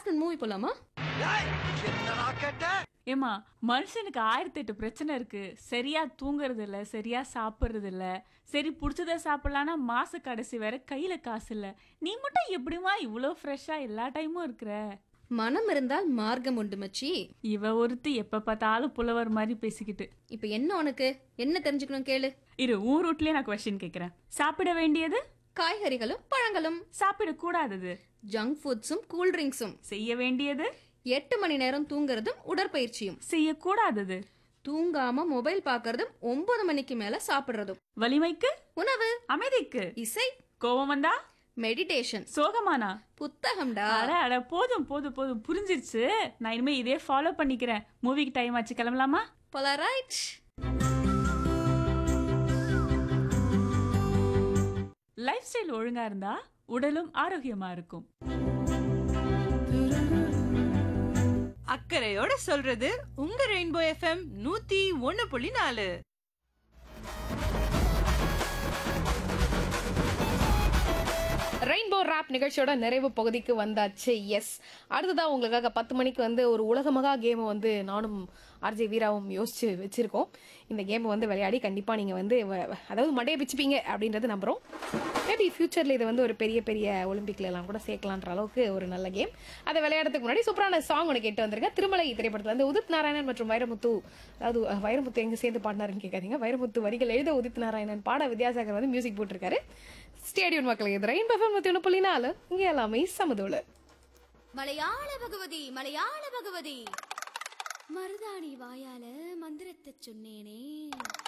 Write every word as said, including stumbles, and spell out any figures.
Afternoon movie போலாமா? ஏமா, மனுஷனுக்கு ஆயிரத்தி எட்டு பிரச்சனை இருக்கு. சரியா தூங்குறது இல்ல, சரியா சாப்பிடுறது இல்ல. சரி பிடிச்சத சாப்பிடலான்னா மாச கடைசி வேற கையில காசு இல்ல. நீ மட்டும் எப்படிமா இவ்வளோ ஃப்ரெஷ்ஷா எல்லா டைமும் இருக்கிற? மனம் இருந்தால் மார்க்கம் உண்டு மச்சி. இவ ஒருத்தி எப்ப பார்த்தாலும் புலவர் மாதிரி பேசிக்கிட்டு. இப்ப என்ன உனக்கு என்ன தெரிஞ்சுக்கணும் கேளு. இரு, ஊர் ரூட்லயே நான் கொஸ்டின் கேட்கிறேன். சாப்பிட வேண்டியது? காய்கறிகளும் பழங்களும். சாப்பிடக்கூடாதது? Junk ஃபுட்ஸும் cool ட்ரிங்க்ஸும். செய்ய வேண்டியது? எட்டு மணி நேரம் தூங்குறதும் உடற்பயிற்சியும். செய்யக்கூடாதது? தூங்காம மொபைல் பாக்குறதும் ஒன்பது மணிக்கு மேல சாப்பிடுறதும். வலிமைக்கு? உணவு. அமைதிக்கு? இசை. கோபம் வந்தா? மெடிடேஷன். சோகமானா? புத்தகம்டா. அட அட போதும் போதும் போதும், புரிஞ்சிருச்சு. நான் இனிமே இதே ஃபாலோ பண்ணிக்கிறேன். மூவிக்கு டைம் ஆச்சு, கிளம்பலாமா? போலரைட். லைஃப் ஸ்டைல் ஒழுங்கா இருந்தா உடலும் ஆரோக்கியமா இருக்கும். அக்கறையோட சொல்றது உங்க ரெயின்போ எஃப்எம் நூத்தி ஒன்னு புள்ளி நாலு. ரெயின்போ ராப் நிகழ்ச்சியோட நிறைவு பகுதிக்கு வந்தாச்சு. எஸ், அடுத்ததான் உங்களுக்காக பத்து மணிக்கு வந்து ஒரு உலகமகா கேமை வந்து நானும் ஆர்ஜே வீராவும் யோசிச்சு வச்சிருக்கோம். இந்த கேமை வந்து விளையாடி கண்டிப்பாக நீங்கள் வந்து அதாவது மடையை பிச்சுப்பீங்க அப்படின்றது நம்புகிறோம். மேபி ஃபியூச்சரில் இதை வந்து ஒரு பெரிய பெரிய ஒலிம்பிக்ல எல்லாம் கூட சேர்க்கலான்ற அளவுக்கு ஒரு நல்ல கேம். அதை விளையாடுறதுக்கு முன்னாடி சூப்பரான சாங் ஒன்று கேட்டு வந்திருக்கேன். திருமலை திரைப்படத்தில் வந்து உதித் நாராயணன் மற்றும் வைரமுத்து, அதாவது வைரமுத்து எங்கே சேர்ந்து பாடினாருன்னு கேட்காதீங்க. வைரமுத்து வரிகள் எழுத உதித் நாராயணன் பாட வித்யாசாகர் வந்து மியூசிக் போட்டிருக்காரு. ஸ்டேடியம் மக்களுக்கு இது ரெயின்போ எஃப்எம் நூத்தி ஒன்று புள்ளி நாலு. இங்கே எல்லாமே சமதோல. மலையாள பகவதி மலையாள பகவதி மருதாணி வாயால மந்திரத்தை சொன்னேனே.